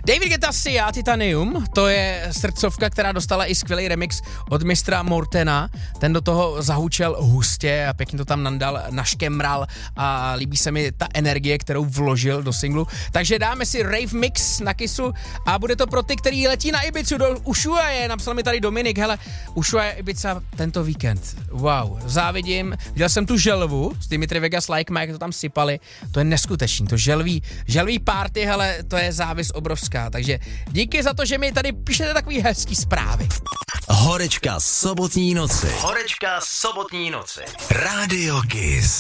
David Guetta Sia Titanium, to je srdcovka, která dostala i skvělý remix od mistra Mortena. Ten do toho zahučel hustě a pěkně to tam nandal, naškemral a líbí se mi ta energie, kterou vložil do singlu. Takže dáme si rave mix na Kissu a bude to pro ty, který letí na Ibizu do Ushuaie. Napsal mi tady Dominik, hele, Ushuaie Ibiza tento víkend. Wow, závidím. Viděl jsem tu želvu z Dimitri Vegas Like Mike, to tam sypali. To je neskutečný, to želví party, hele, to je závis obrovská. Takže díky za to, že mi tady píšete takový hezký zprávy. Horečka sobotní noci. Rádio Kiss.